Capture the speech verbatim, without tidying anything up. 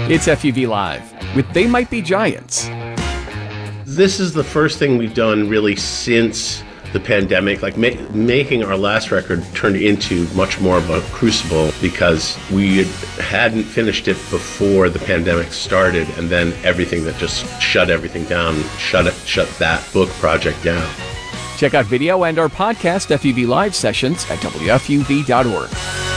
It's F U V Live with They Might Be Giants. This is the first thing we've done really since the pandemic. Like ma- making our last record turned into much more of a crucible because we hadn't finished it before the pandemic started, and then everything that just shut everything down, shut it, shut that book project down. Check out video and our podcast F U V Live sessions at W F U V dot org.